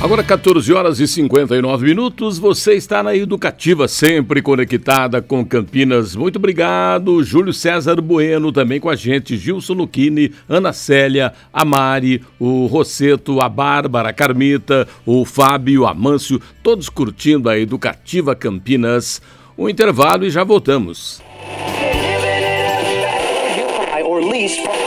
Agora 14 horas e 59 minutos, você está na Educativa, sempre conectada com Campinas. Muito obrigado, Júlio César Bueno também com a gente, Gilson Lucchini, Ana Célia, a Mari, o Rosseto, a Bárbara, a Carmita, o Fábio, a Mâncio, todos curtindo a Educativa Campinas. Um intervalo e já voltamos.